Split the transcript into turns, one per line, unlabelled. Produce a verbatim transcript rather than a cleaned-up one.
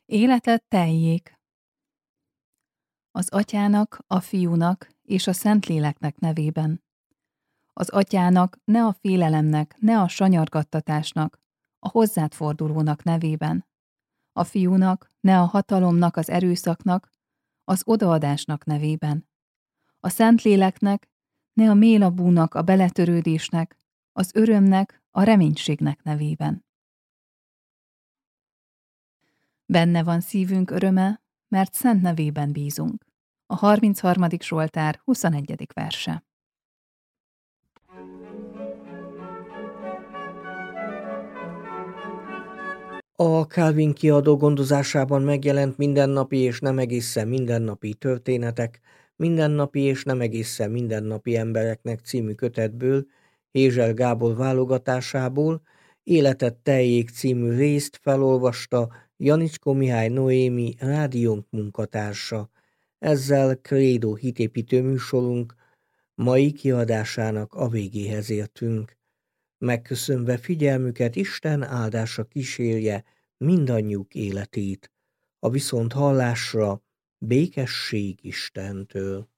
Életed teljék. Az Atyának, a Fiúnak és a Szentléleknek nevében. Az Atyának, ne a félelemnek, ne a sanyargattatásnak, a hozzád fordulónak nevében. A Fiúnak, ne a hatalomnak, az erőszaknak, az odaadásnak nevében. A Szentléleknek, ne a mélabúnak, a beletörődésnek, az örömnek, a reménységnek nevében. Benne van szívünk öröme, mert szent nevében bízunk. A harmincharmadik Zsoltár huszonegyedik verse.
A Calvin kiadó gondozásában megjelent Mindennapi és nem egészen mindennapi történetek, Mindennapi és nem egészen mindennapi embereknek című kötetből, Hézsel Gábor válogatásából, Életed teljék című részt felolvasta Janicskó Mihály Noémi rádiónk munkatársa. Ezzel Krédó hitépítő műsorunk mai kiadásának a végéhez értünk. Megköszönve figyelmüket, Isten áldása kísérje mindannyiuk életét. A viszont hallásra békesség Istentől.